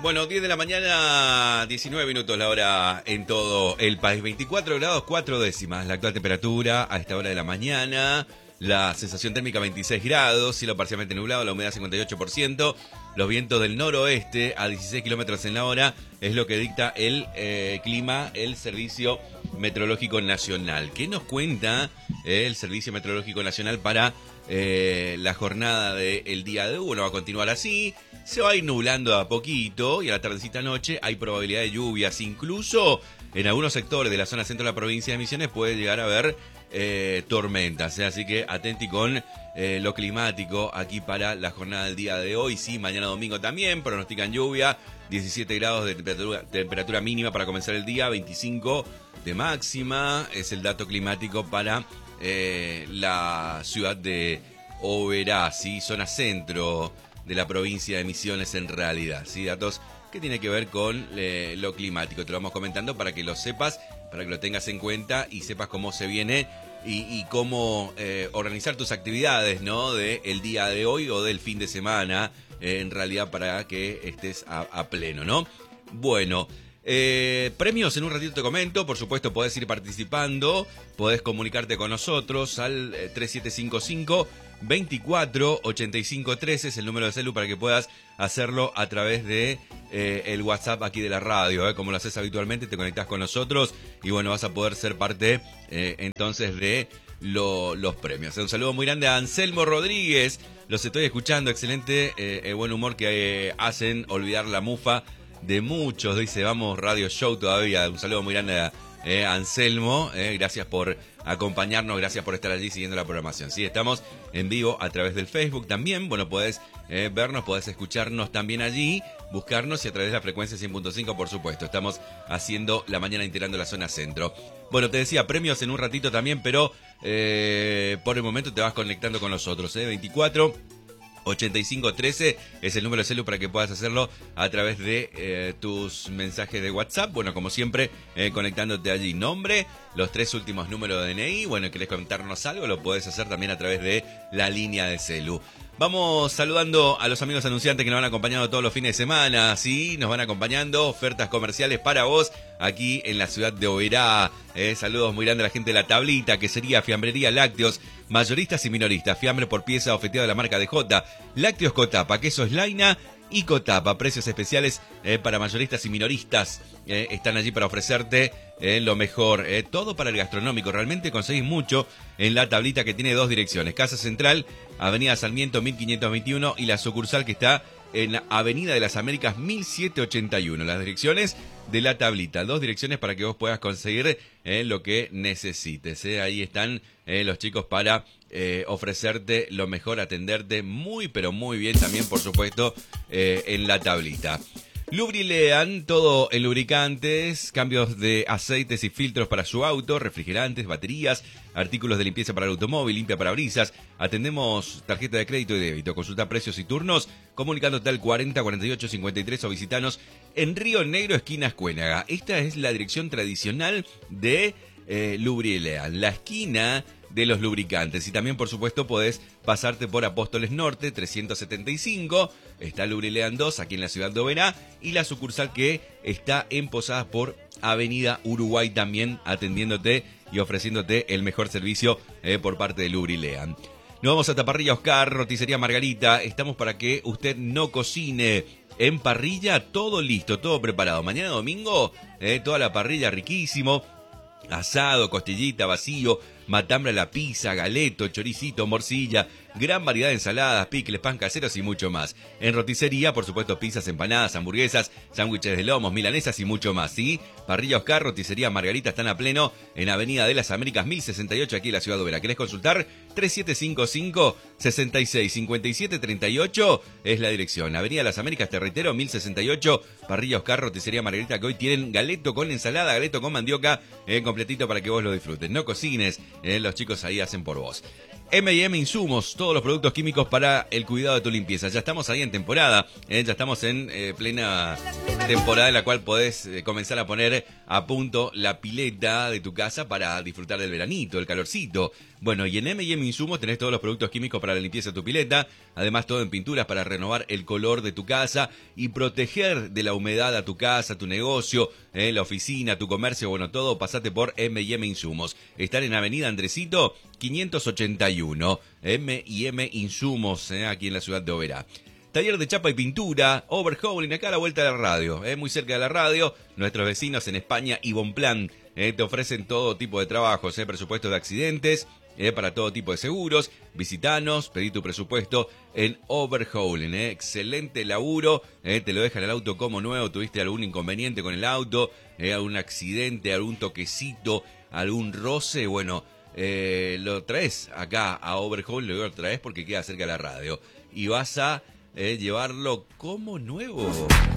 Bueno, 10 de la mañana, 19 minutos la hora en todo el país. 24 grados 4 décimas la actual temperatura a esta hora de la mañana. La sensación térmica 26 grados, cielo parcialmente nublado, la humedad 58%. Los vientos del noroeste a 16 kilómetros en la hora es lo que dicta el clima, el Servicio Meteorológico Nacional. ¿Qué nos cuenta el Servicio Meteorológico Nacional para la jornada del día de hoy? Bueno, va a continuar así. Se va a ir nublando a poquito y a la tardecita noche hay probabilidad de lluvias. Incluso en algunos sectores de la zona centro de la provincia de Misiones puede llegar a haber tormentas. Así que atenti con lo climático aquí para la jornada del día de hoy. Sí, mañana domingo también pronostican lluvia. 17 grados de temperatura mínima para comenzar el día. 25 de máxima es el dato climático para la ciudad de Oberá, ¿sí? Zona centro de la provincia de Misiones en realidad, ¿sí? Datos que tienen que ver con lo climático. Te lo vamos comentando para que lo sepas, para que lo tengas en cuenta y sepas cómo se viene y cómo organizar tus actividades, ¿no? Del día de hoy o del fin de semana, en realidad para que estés a pleno, ¿no? Bueno, premios en un ratito te comento. Por supuesto podés ir participando, podés comunicarte con nosotros al 3755 24 85 13 es el número de celu para que puedas hacerlo a través de el WhatsApp aquí de la radio, como lo haces habitualmente. Te conectás con nosotros y bueno, vas a poder ser parte entonces de los premios. Un saludo muy grande a Anselmo Rodríguez, los estoy escuchando, excelente el buen humor que hacen olvidar la mufa de muchos, dice, vamos Radio Show todavía. Un saludo muy grande a Anselmo, gracias por acompañarnos, gracias por estar allí siguiendo la programación. Sí, estamos en vivo a través del Facebook también. Bueno, podés vernos, podés escucharnos también allí, buscarnos y a través de la frecuencia 100.5, por supuesto. Estamos haciendo la mañana integrando la zona centro. Bueno, te decía, premios en un ratito también, pero por el momento te vas conectando con nosotros, 24 8513 es el número de celu para que puedas hacerlo a través de tus mensajes de WhatsApp. Bueno, como siempre, conectándote allí. Nombre, los 3 últimos números de DNI. Bueno, ¿querés contarnos algo? Lo podés hacer también a través de la línea de celu. Vamos saludando a los amigos anunciantes que nos van acompañando todos los fines de semana. Sí, nos van acompañando. Ofertas comerciales para vos aquí en la ciudad de Oberá. Saludos muy grandes a la gente de La Tablita, que sería fiambrería, lácteos, mayoristas y minoristas. Fiambre por pieza ofeteado de la marca DJ. Lácteos Cotapa, quesos Laina y Cotapa. Precios especiales para mayoristas y minoristas. Están allí para ofrecerte lo mejor. Todo para el gastronómico. Realmente conseguís mucho en La Tablita, que tiene 2 direcciones. Casa Central, Avenida Sarmiento 1521 y la sucursal que está en Avenida de las Américas 1781. Las direcciones de La Tablita. 2 direcciones para que vos puedas conseguir lo que necesites. Ahí están los chicos para ofrecerte lo mejor, atenderte muy pero muy bien también, por supuesto, en La Tablita. Lubrilean, todo en lubricantes, cambios de aceites y filtros para su auto, refrigerantes, baterías, artículos de limpieza para el automóvil, limpia parabrisas. Atendemos tarjeta de crédito y débito. Consulta precios y turnos comunicándote al 40 48 53 o visitanos en Río Negro, esquina Escuénaga. Esta es la dirección tradicional de Lubrilean, la esquina de los lubricantes. Y también, por supuesto, podés pasarte por Apóstoles Norte 375, está Lubrilean 2 aquí en la ciudad de Oberá, y la sucursal que está en Posadas por Avenida Uruguay, también atendiéndote y ofreciéndote el mejor servicio por parte de Lubrilean. Nos vamos a Parrilla Oscar, roticería Margarita. Estamos para que usted no cocine. En parrilla, todo listo, todo preparado. Mañana domingo, toda la parrilla riquísimo. Asado, costillita, vacío, matambre a la pizza, galeto, choricito, morcilla, gran variedad de ensaladas, picles, pan caseros y mucho más. En roticería, por supuesto, pizzas, empanadas, hamburguesas, sándwiches de lomos, milanesas y mucho más, ¿sí? Parrilla Oscar, roticería Margarita, están a pleno en Avenida de las Américas 1068, aquí en la ciudad de Oberá. ¿Querés consultar? 3755 66 57 38 es la dirección. Avenida de las Américas, te reitero, 1068, Parrilla Oscar, roticería Margarita, que hoy tienen galeto con ensalada, galeto con mandioca, completito para que vos lo disfrutes. No cocines, los chicos ahí hacen por vos. M&M Insumos, todos los productos químicos para el cuidado de tu limpieza. Ya estamos ahí en temporada, ya estamos en plena Temporada en la cual podés comenzar a poner a punto la pileta de tu casa para disfrutar del veranito, el calorcito. Bueno, y en M&M Insumos tenés todos los productos químicos para la limpieza de tu pileta, además todo en pinturas para renovar el color de tu casa y proteger de la humedad a tu casa, tu negocio, la oficina, tu comercio, bueno, todo, pasate por M&M Insumos. Están en Avenida Andresito 581, M&M Insumos, aquí en la ciudad de Oberá. Taller de chapa y pintura, overhauling, acá a la vuelta de la radio, muy cerca de la radio. Nuestros vecinos en España y Bonplan te ofrecen todo tipo de trabajos, presupuesto de accidentes, para todo tipo de seguros. Visitanos, pedí tu presupuesto en overhauling, excelente laburo, te lo dejan el auto como nuevo, tuviste algún inconveniente con el auto, algún accidente, algún toquecito, algún roce, bueno, lo traes acá a overhauling, lo traes porque queda cerca de la radio y vas a llevarlo como nuevo.